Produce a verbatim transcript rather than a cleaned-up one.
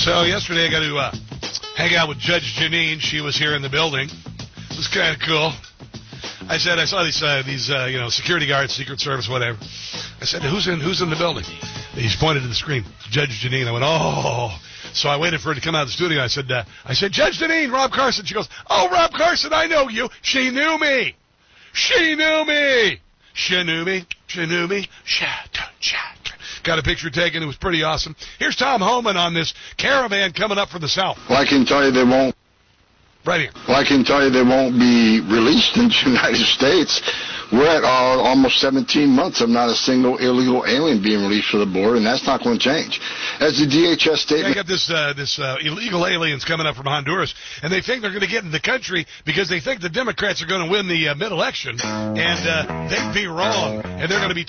So yesterday I got to uh, hang out with Judge Janine. She was here in the building. It was kind of cool. I said, I saw these, uh, these uh, you know, security guards, Secret Service, whatever. I said, who's in who's in the building? He's pointed to the screen. Judge Janine. I went, oh. So I waited for her to come out of the studio. I said, uh, I said, Judge Janine, Rob Carson. She goes, oh, Rob Carson, I know you. She knew me. She knew me. She knew me. She knew me. Shut, shut. Got a picture taken. It was pretty awesome. Here's Tom Homan on this caravan coming up from the south. Well, I can tell you they won't. Right here. Well, I can tell you they won't be released in the United States. We're at uh, almost seventeen months of not a single illegal alien being released to the border, and that's not going to change. As the D H S statement... Yeah, I got this, uh, this uh, illegal aliens coming up from Honduras, and they think they're going to get in the country because they think the Democrats are going to win the uh, mid-election, and uh, they'd be wrong, and they're going to be